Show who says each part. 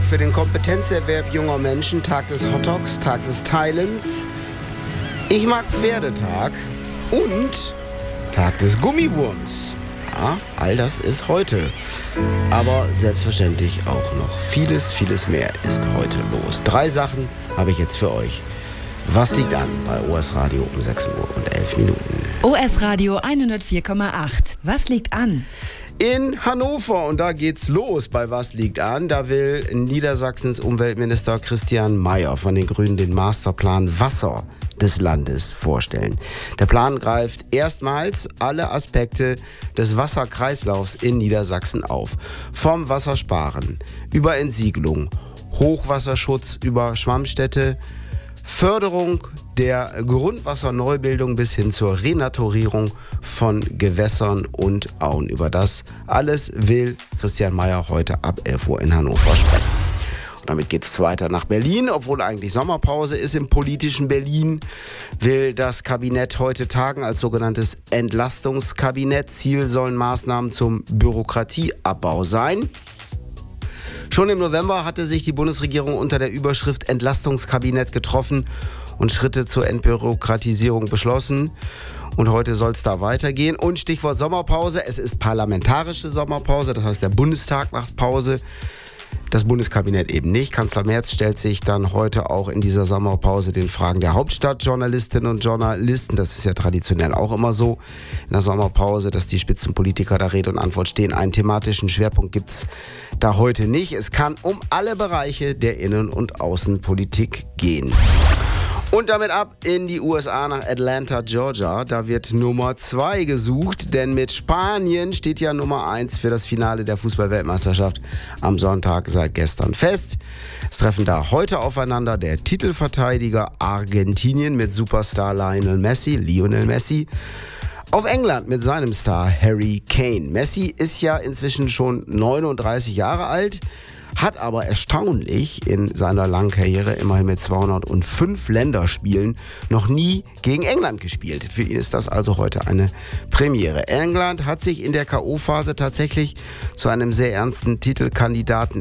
Speaker 1: für den Kompetenzerwerb junger Menschen, Tag des Hotdogs, Tag des Teilens. Ich mag Pferdetag und Tag des Gummiwurms. Ja, all das ist heute. Aber selbstverständlich auch noch vieles, vieles mehr ist heute los. 3 Sachen habe ich jetzt für euch. Was liegt an bei OS Radio um 6 Uhr und 11 Minuten?
Speaker 2: OS Radio 104,8. Was liegt an?
Speaker 1: In Hannover, und da geht's los bei Was liegt an. Da will Niedersachsens Umweltminister Christian Mayer von den Grünen den Masterplan Wasser des Landes vorstellen. Der Plan greift erstmals alle Aspekte des Wasserkreislaufs in Niedersachsen auf. Vom Wassersparen über Entsiegelung, Hochwasserschutz über Schwammstädte, Förderung der Grundwasserneubildung bis hin zur Renaturierung von Gewässern und Auen. Über das alles will Christian Mayer heute ab 11 Uhr in Hannover sprechen. Und damit geht es weiter nach Berlin. Obwohl eigentlich Sommerpause ist im politischen Berlin, will das Kabinett heute tagen als sogenanntes Entlastungskabinett. Ziel sollen Maßnahmen zum Bürokratieabbau sein. Schon im November hatte sich die Bundesregierung unter der Überschrift Entlastungskabinett getroffen und Schritte zur Entbürokratisierung beschlossen. Und heute soll es da weitergehen. Und Stichwort Sommerpause. Es ist parlamentarische Sommerpause, das heißt der Bundestag macht Pause. Das Bundeskabinett eben nicht. Kanzler Merz stellt sich dann heute auch in dieser Sommerpause den Fragen der Hauptstadtjournalistinnen und Journalisten. Das ist ja traditionell auch immer so in der Sommerpause, dass die Spitzenpolitiker da Rede und Antwort stehen. Einen thematischen Schwerpunkt gibt es da heute nicht. Es kann um alle Bereiche der Innen- und Außenpolitik gehen. Und damit ab in die USA nach Atlanta, Georgia. Da wird Nummer 2 gesucht, denn mit Spanien steht ja Nummer 1 für das Finale der Fußball-Weltmeisterschaft am Sonntag seit gestern fest. Es treffen da heute aufeinander der Titelverteidiger Argentinien mit Superstar Lionel Messi, auf England mit seinem Star Harry Kane. Messi ist ja inzwischen schon 39 Jahre alt, hat aber erstaunlich in seiner langen Karriere immerhin mit 205 Länderspielen noch nie gegen England gespielt. Für ihn ist das also heute eine Premiere. England hat sich in der K.O.-Phase tatsächlich zu einem sehr ernsten Titelkandidaten